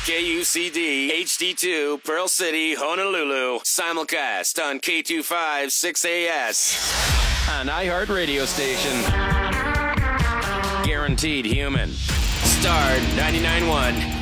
KUCD HD2 Pearl City, Honolulu. Simulcast on K256AS. An iHeartRadio station. Guaranteed human. Star 99.1.